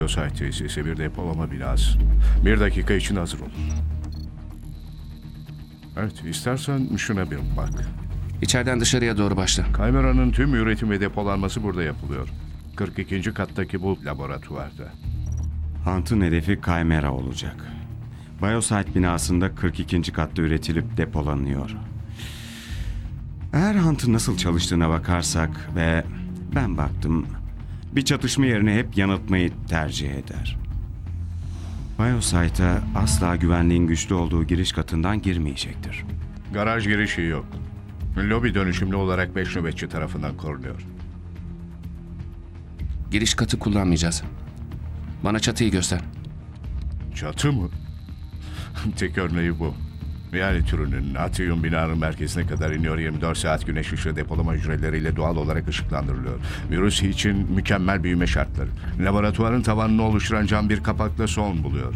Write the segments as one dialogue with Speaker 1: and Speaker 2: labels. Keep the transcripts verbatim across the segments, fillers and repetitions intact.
Speaker 1: Site tesisi bir depolama binası. Bir dakika için hazır ol. Evet, istersen şuna bir bak.
Speaker 2: İçeriden dışarıya doğru başla.
Speaker 1: Kaymera'nın tüm üretim ve depolanması burada yapılıyor. kırk ikinci kattaki bu laboratuvarda.
Speaker 3: Hunt'ın hedefi Kaymera olacak. Biosite binasında kırk ikinci katta üretilip depolanıyor. Eğer Hunt'ın nasıl çalıştığına bakarsak ve ben baktım, bir çatışma yerine hep yanıltmayı tercih eder. Biosite'a asla güvenliğin güçlü olduğu giriş katından girmeyecektir.
Speaker 1: Garaj girişi yok. Lobi dönüşümlü olarak beş nöbetçi tarafından korunuyor.
Speaker 2: Giriş katı kullanmayacağız. Bana çatıyı göster.
Speaker 1: Çatı mı? Tek örneği bu. Yani türünün Atrium binanın merkezine kadar iniyor, yirmi dört saat güneş ışığı depolama hücreleriyle doğal olarak ışıklandırılıyor. Virüs için mükemmel büyüme şartları. Laboratuvarın tavanını oluşturan cam bir kapakla son buluyor.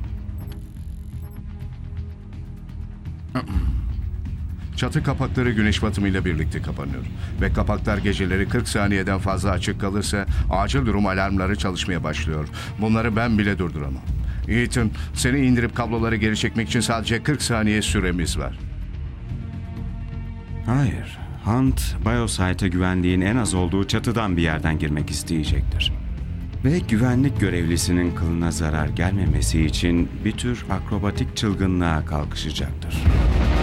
Speaker 1: Çatı kapakları güneş batımıyla birlikte kapanıyor. Ve kapaklar geceleri kırk saniyeden fazla açık kalırsa acil durum alarmları çalışmaya başlıyor. Bunları ben bile durduramam. Ethan, seni indirip kabloları geri çekmek için sadece kırk saniye süremiz var.
Speaker 3: Hayır, Hunt, Biosite'a güvenliğin en az olduğu çatıdan bir yerden girmek isteyecektir. Ve güvenlik görevlisinin kılına zarar gelmemesi için bir tür akrobatik çılgınlığa kalkışacaktır.